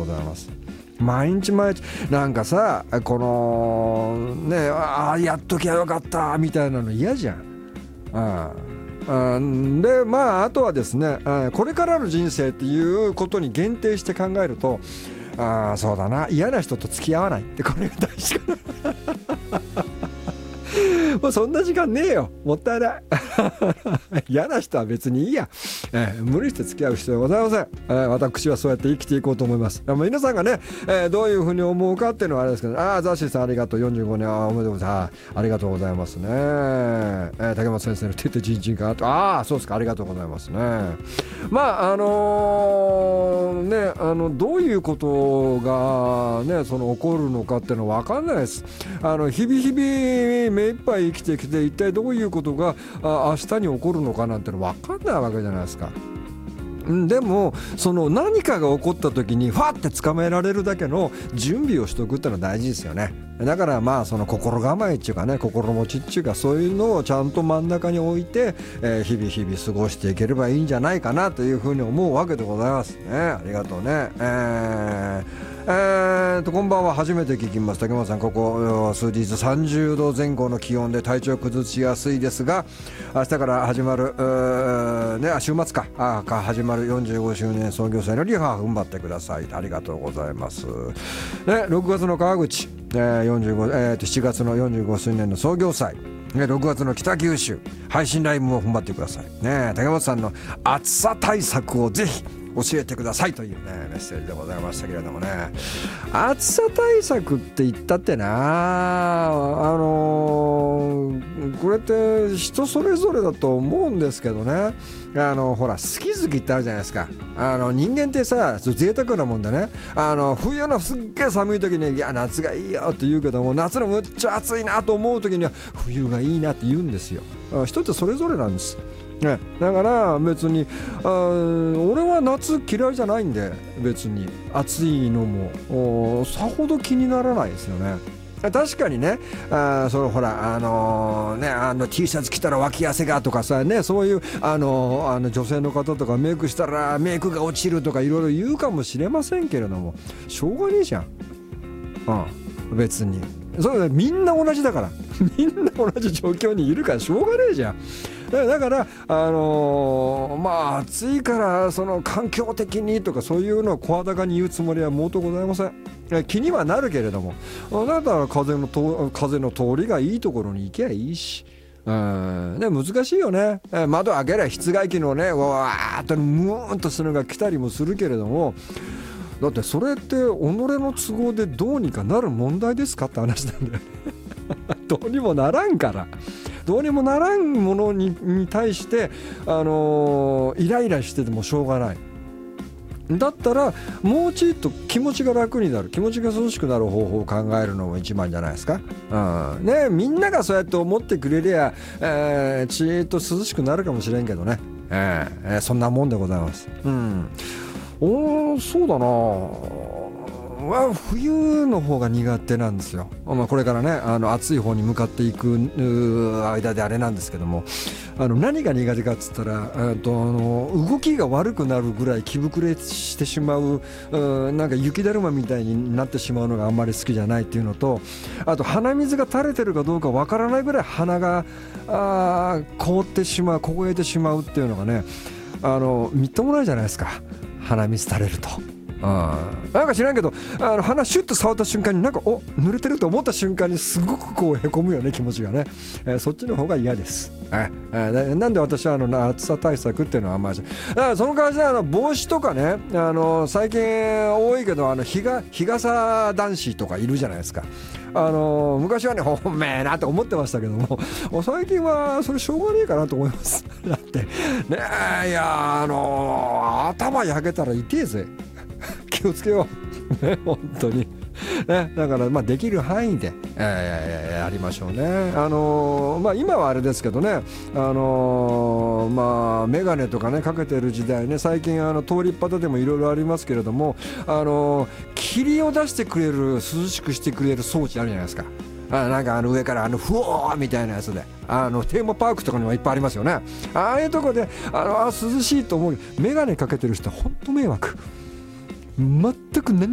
ございます。毎日なんかさ、このね、やっときゃよかったみたいなの嫌じゃん。であとはですね、これからの人生っていうことに限定して考えると、そうだな、嫌な人と付き合わないって、これが大事かなもうそんな時間ねえよ、もったいない嫌な人は別にいいや、無理して付き合う必要はございません。私はそうやって生きていこうと思います。皆さんがね、どういうふうに思うかっていうのはあれですけど、ザッシーさんありがとう、45年おめでとうございます。ありがとうございますね。竹本先生のててちんちんかそうですか、ありがとうございますね。どういうことがね、その起こるのかっていうのは分かんないです。日々目いっぱい生きてきて、一体どういうことが明日に起こるのかなんての分かんないわけじゃないですか。でもその何かが起こった時にファって捕まえられるだけの準備をしておくってのは大事ですよね。だからその心構えっていうかね、心持ちっていうか、そういうのをちゃんと真ん中に置いて、日々過ごしていければいいんじゃないかなというふうに思うわけでございますね。ありがとうね。こんばんは、初めて聞きます。竹本さん、ここ数日30度前後の気温で体調崩しやすいですが、明日から始まる週末か始まる45周年創業祭のリハ踏ん張ってください。ありがとうございます、6月の川口、7月の45周年の創業祭、6月の北九州配信ライブも踏ん張ってくださいね。竹本さんの暑さ対策をぜひ教えてくださいというねメッセージでございましたけれどもね。暑さ対策って言ったってな、これって人それぞれだと思うんですけどね。ほら好き好きってあるじゃないですか。人間ってさ、贅沢なもんだね。冬のすっげえ寒い時に夏がいいよって言うけども、夏のむっちゃ暑いなと思う時には冬がいいなって言うんですよ。人ってそれぞれなんですね。だから別に俺は夏嫌いじゃないんで、別に暑いのもさほど気にならないですよね。確かにね、そのほらT シャツ着たら脇汗がとかさね、そういう女性の方とかメイクしたらメイクが落ちるとかいろいろ言うかもしれませんけれども、しょうがねえじゃん。別にそれみんな同じだからみんな同じ状況にいるからしょうがねえじゃん。だから暑いからその環境的にとかそういうのを声高に言うつもりは毛頭ございません。気にはなるけれども、だから風の通りがいいところに行けばいいし、難しいよね。窓開けりゃ室外機のねわーっとムーンとするのが来たりもするけれども、だってそれって己の都合でどうにかなる問題ですかって話なんだよねどうにもならんから、どうにもならんものに対して、イライラしててもしょうがない。だったらもうちょっと気持ちが楽になる、気持ちが涼しくなる方法を考えるのも一番じゃないですか。みんながそうやって思ってくれりゃ、ちーっと涼しくなるかもしれんけどね。そんなもんでございます。そうだな、冬の方が苦手なんですよ。これからね暑い方に向かっていく間であれなんですけども、何が苦手かっつったら動きが悪くなるぐらい気膨れしてしまう、なんか雪だるまみたいになってしまうのがあんまり好きじゃないっていうのと、あと鼻水が垂れてるかどうかわからないぐらい鼻が凍えてしまうっていうのがねみっともないじゃないですか、鼻水垂れると。なんか知らんけど鼻シュッと触った瞬間になんか濡れてると思った瞬間にすごくこうへこむよね、気持ちがね。そっちの方が嫌です。なんで私は暑さ対策っていうのはあんまり、その代わり帽子とかね、最近多いけど日傘男子とかいるじゃないですか。昔はねほんめえなと思ってましたけども、最近はそれしょうがねえかなと思いますだってねえ、いや頭焼けたら痛えぜ気をつけようね、本当にね。だからできる範囲で、やりましょうね。今はあれですけどね、メガネとかねかけてる時代ね、最近通りっぱたでもいろいろありますけれども、霧を出してくれる、涼しくしてくれる装置あるじゃないですか。なんか上からふおーみたいなやつでテーマパークとかにもいっぱいありますよね。ああいうとこで涼しいと思う。メガネかけてる人は本当迷惑、全く何